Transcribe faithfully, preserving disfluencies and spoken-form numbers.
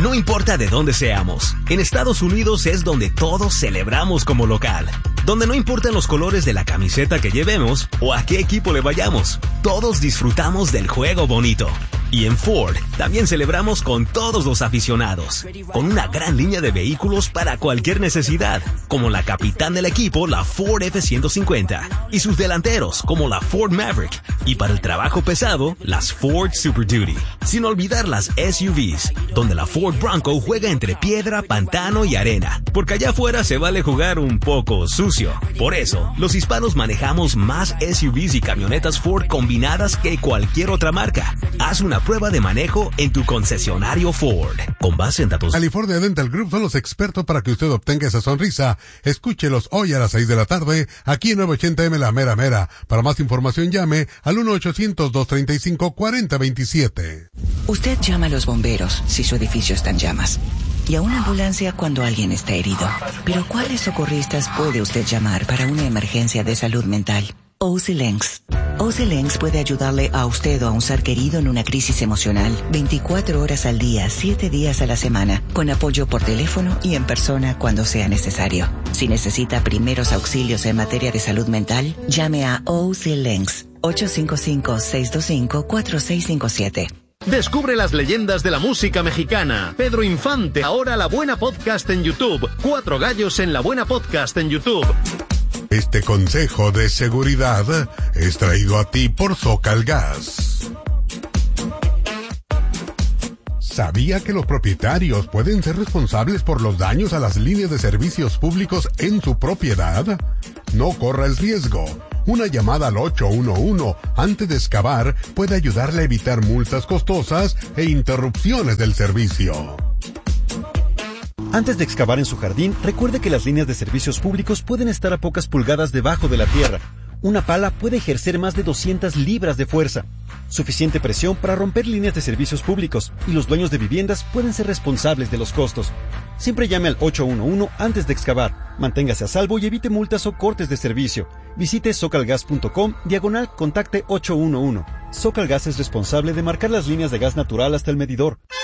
No importa de dónde seamos, en Estados Unidos es donde todos celebramos como local. Donde no importan los colores de la camiseta que llevemos o a qué equipo le vayamos, todos disfrutamos del juego bonito. Y en Ford también celebramos con todos los aficionados, con una gran línea de vehículos para cualquier necesidad, como la capitán del equipo, la Ford F ciento cincuenta, y sus delanteros, como la Ford Maverick, y para el trabajo pesado, las Ford Super Duty. Sin olvidar las S U Vs, donde la Ford Bronco juega entre piedra, pantano y arena, porque allá afuera se vale jugar un poco sucio. Por eso, los hispanos manejamos más S U Vs y camionetas Ford combinadas que cualquier otra marca. Haz una prueba de manejo en tu concesionario Ford. Con base en datos. California Dental Group son los expertos para que usted obtenga esa sonrisa. Escúchelos hoy a las seis de la tarde, aquí en nueve ochenta M La Mera Mera. Para más información llame al uno ochocientos, dos treinta y cinco, cuarenta veintisiete. Usted llama a los bomberos si su edificio está en llamas. Y a una ambulancia cuando alguien está herido. Pero ¿cuáles socorristas puede usted llamar para una emergencia de salud mental? O C L E N C S. O C L E N C S puede ayudarle a usted o a un ser querido en una crisis emocional veinticuatro horas al día, siete días a la semana, con apoyo por teléfono y en persona cuando sea necesario. Si necesita primeros auxilios en materia de salud mental, llame a O C L E N C S ocho cinco cinco, seis dos cinco, cuatro seis cinco siete. Descubre las leyendas de la música mexicana. Pedro Infante, ahora La Buena Podcast en YouTube. Cuatro gallos en La Buena Podcast en YouTube. Este consejo de seguridad es traído a ti por Zócal Gas. ¿Sabía que los propietarios pueden ser responsables por los daños a las líneas de servicios públicos en su propiedad? No corra el riesgo. Una llamada al ocho uno uno antes de excavar puede ayudarle a evitar multas costosas e interrupciones del servicio. Antes de excavar en su jardín, recuerde que las líneas de servicios públicos pueden estar a pocas pulgadas debajo de la tierra. Una pala puede ejercer más de doscientas libras de fuerza, suficiente presión para romper líneas de servicios públicos, y los dueños de viviendas pueden ser responsables de los costos. Siempre llame al ocho uno uno antes de excavar. Manténgase a salvo y evite multas o cortes de servicio. Visite zocalgas punto com, diagonal, contacte ocho uno uno. Zócal Gas es responsable de marcar las líneas de gas natural hasta el medidor.